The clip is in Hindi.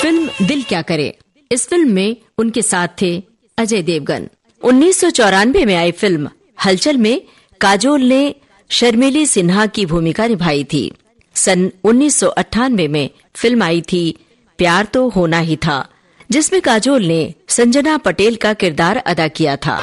फिल्म दिल क्या करे। इस फिल्म में उनके साथ थे अजय देवगन। 1994 में आई फिल्म हलचल में काजोल ने शर्मिली सिन्हा की भूमिका निभाई थी। सन 1998 में फिल्म आई थी प्यार तो होना ही था, जिसमें काजोल ने संजना पटेल का किरदार अदा किया था।